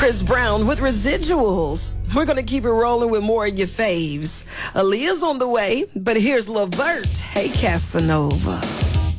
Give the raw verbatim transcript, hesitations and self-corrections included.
Chris Brown with Residuals. We're going to keep it rolling with more of your faves. Aaliyah's on the way, but here's Lil Vert. Hey, Casanova.